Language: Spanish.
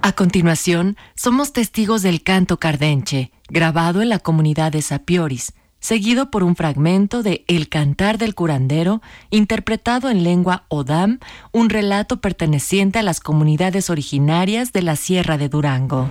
A continuación, somos testigos del canto cardenche, grabado en la comunidad de Sapioris, seguido por un fragmento de El cantar del curandero, interpretado en lengua Odam, un relato perteneciente a las comunidades originarias de la Sierra de Durango.